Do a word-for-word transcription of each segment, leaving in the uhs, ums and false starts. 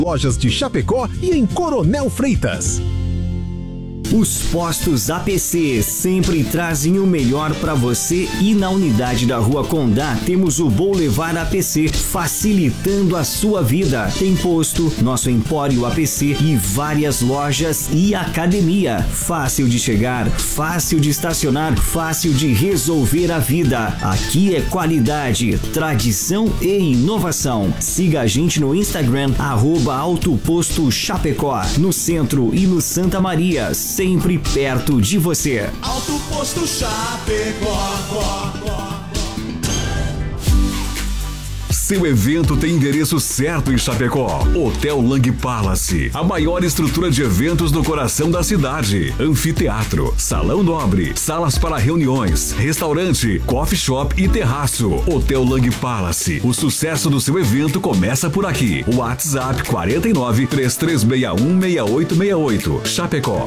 Lojas de Chapecó e em Coronel Freitas. Os postos A P C sempre trazem o melhor para você e na unidade da Rua Condá temos o Boulevard A P C, facilitando a sua vida. Tem posto, nosso Empório A P C e várias lojas e academia. Fácil de chegar, fácil de estacionar, fácil de resolver a vida. Aqui é qualidade, tradição e inovação. Siga a gente no Instagram, arroba Autoposto Chapecó, no centro e no Santa Maria, sempre perto de você. Alto Posto Chapecó. Seu evento tem endereço certo em Chapecó. Hotel Lang Palace, a maior estrutura de eventos no coração da cidade. Anfiteatro, salão nobre, salas para reuniões, restaurante, coffee shop e terraço. Hotel Lang Palace, o sucesso do seu evento começa por aqui. WhatsApp quarenta e nove, três três seis um, seis oito seis oito. Chapecó.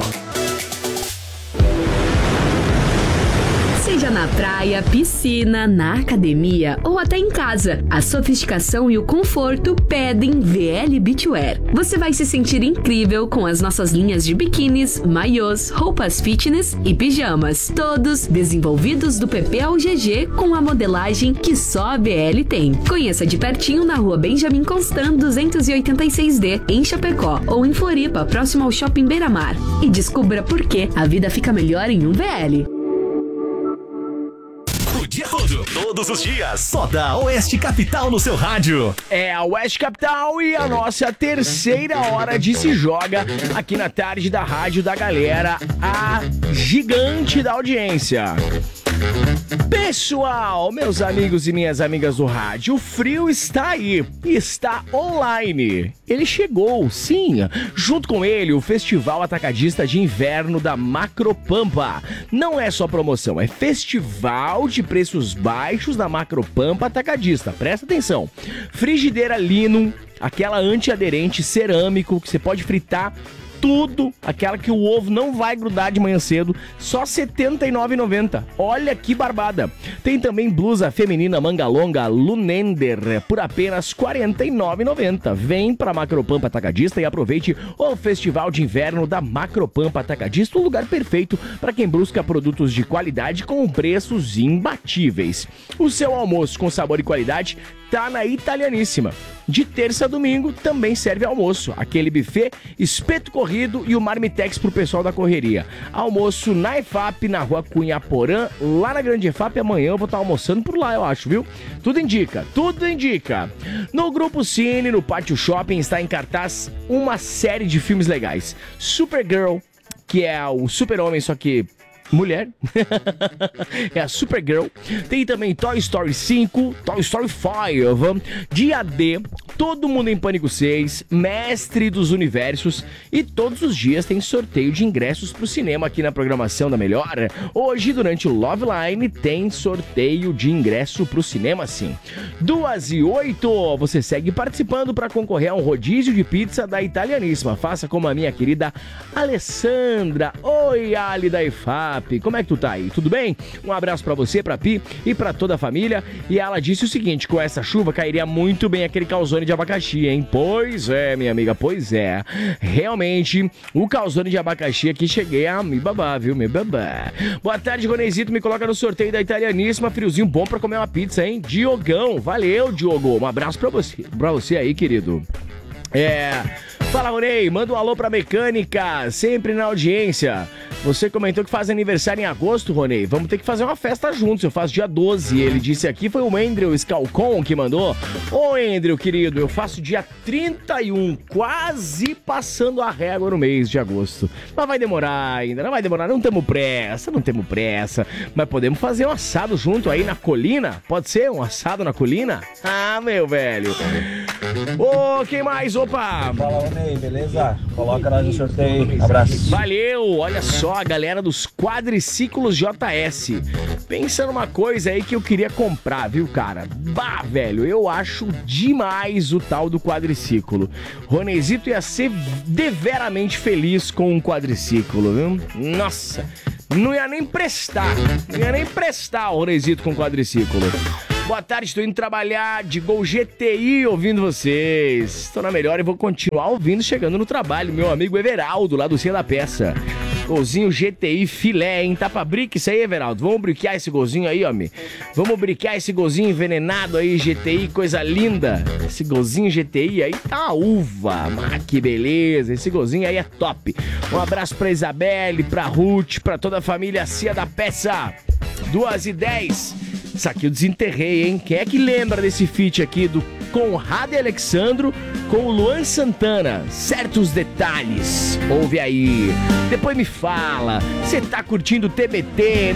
Seja na praia, piscina, na academia ou até em casa, a sofisticação e o conforto pedem V L Beachwear. Você vai se sentir incrível com as nossas linhas de biquínis, maiôs, roupas fitness e pijamas. Todos desenvolvidos do P P ao G G com a modelagem que só a V L tem. Conheça de pertinho na Rua Benjamin Constant duzentos e oitenta e seis D, em Chapecó, ou em Floripa, próximo ao Shopping Beira-Mar. E descubra por que a vida fica melhor em um V L. O dia todo, todos os dias, só da Oeste Capital no seu rádio. É a Oeste Capital e a nossa terceira hora de Se Joga aqui na tarde da Rádio da Galera, a gigante da audiência. Pessoal, meus amigos e minhas amigas do rádio, o frio está aí, está online. Ele chegou, sim, junto com ele o Festival Atacadista de Inverno da Macropampa. Não é só promoção, é festival de preços baixos da Macropampa Atacadista. Presta atenção. Frigideira Linum, aquela antiaderente cerâmico que você pode fritar tudo, aquela que o ovo não vai grudar de manhã cedo, só setenta e nove reais e noventa centavos. Olha que barbada. Tem também blusa feminina manga longa Lunender por apenas quarenta e nove reais e noventa centavos. Vem pra Macropampa Atacadista e aproveite o Festival de Inverno da Macropampa Atacadista, um lugar perfeito para quem busca produtos de qualidade com preços imbatíveis. O seu almoço com sabor e qualidade tá na Italianíssima. De terça a domingo também serve almoço, aquele buffet, espeto corrido e o marmitex pro pessoal da correria. Almoço na E F A P, na Rua Cunha Porã, lá na Grande E F A P. Amanhã eu vou estar almoçando por lá, eu acho, viu? Tudo indica, tudo indica. No Grupo Cine, no Pátio Shopping, está em cartaz uma série de filmes legais. Supergirl, que é o super-homem, só que mulher. É a Supergirl. Tem também Toy Story cinco, Toy Story cinco, Dia D, Todo Mundo em Pânico seis, Mestre dos Universos, e todos os dias tem sorteio de ingressos pro cinema aqui na programação da Melhor. Hoje, durante o Love Line, tem sorteio de ingresso pro cinema, sim. Duas e oito, você segue participando para concorrer a um rodízio de pizza da Italianíssima. Faça como a minha querida Alessandra. Oi, Ali da E F A P. Como é que tu tá aí? Tudo bem? Um abraço pra você, pra Pi e pra toda a família. E ela disse o seguinte: com essa chuva cairia muito bem aquele calzone de abacaxi, hein? Pois é, minha amiga, pois é. Realmente, o calzone de abacaxi aqui cheguei a me babar, viu? Me babar. Boa tarde, Ronezito. Me coloca no sorteio da Italianíssima. Friozinho bom pra comer uma pizza, hein? Diogão. Valeu, Diogo. Um abraço pra você, pra você aí, querido. É... Fala, Ronei, manda um alô pra mecânica, sempre na audiência. Você comentou que faz aniversário em agosto, Ronei. Vamos ter que fazer uma festa juntos, eu faço dia doze. Ele disse aqui, foi o Andrew Scalcon que mandou. Ô, Andrew, querido, eu faço dia trinta e um, quase passando a régua no mês de agosto. Mas vai demorar ainda, não vai demorar, não temos pressa, não temos pressa. Mas podemos fazer um assado junto aí na colina? Pode ser um assado na colina? Ah, meu velho. Ô, quem mais? Opa! Fala, Ronei, beleza? Coloca nós no sorteio. Abraço. Valeu! Olha só, a galera dos quadriciclos J S. Pensa numa coisa aí que eu queria comprar, viu, cara? Bah, velho, eu acho demais o tal do quadriciclo. Ronezito ia ser deveramente feliz com um quadriciclo, viu? Nossa, não ia nem prestar. Não ia nem prestar o Ronezito com quadriciclo. Boa tarde, estou indo trabalhar de Gol G T I ouvindo vocês. Estou na melhor e vou continuar ouvindo chegando no trabalho. Meu amigo Everaldo, lá do Cia da Peça. Golzinho G T I filé, hein? Tá pra brique isso aí, Everaldo? Vamos briquear esse golzinho aí, homem. Vamos briquear esse golzinho envenenado aí, G T I, coisa linda. Esse golzinho G T I aí tá uma uva. Mas que beleza, esse golzinho aí é top. Um abraço pra Isabelle, pra Ruth, pra toda a família Cia da Peça. duas e dez. Isso aqui eu desenterrei, hein? Quem é que lembra desse feat aqui do Conrado e Alexandro com o Luan Santana? Certos detalhes. Ouve aí. Depois me fala. Você tá curtindo o T B T?